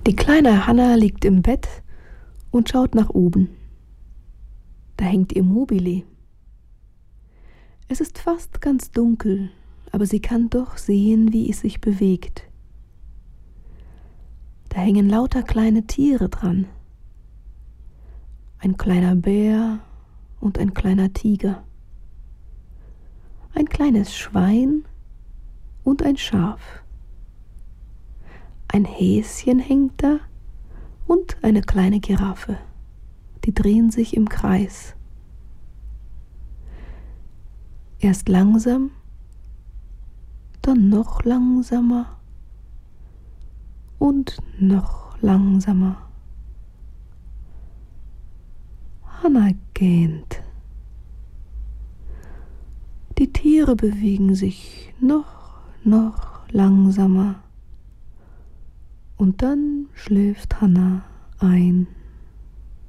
Die kleine Hanna liegt im Bett und schaut nach oben. Da hängt ihr Mobile. Es ist fast ganz dunkel, aber sie kann doch sehen, wie es sich bewegt. Da hängen lauter kleine Tiere dran. Ein kleiner Bär und ein kleiner Tiger. Ein kleines Schwein und ein Schaf. Ein Häschen hängt da und eine kleine Giraffe. Die drehen sich im Kreis. Erst langsam, dann noch langsamer und noch langsamer. Hanna gähnt. Die Tiere bewegen sich noch langsamer. Und dann schläft Hanna ein.